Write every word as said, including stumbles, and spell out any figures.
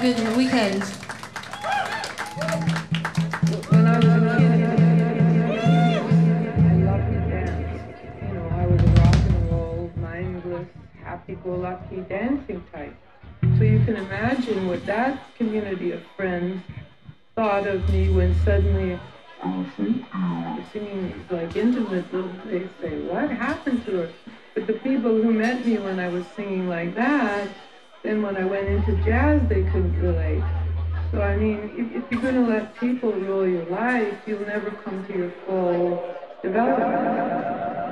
good in the weekends. When I was a kid, I loved to dance. You know, I was a rock and roll, mindless, happy-go-lucky dancing type. So you can imagine what that community of friends thought of me when suddenly Allison, uh, singing these like intimate little, they say, what happened to her? But the people who met me when I was singing like that, then when I went into jazz, they couldn't relate. So I mean, if, if you're going to let people rule your life, you'll never come to your full development.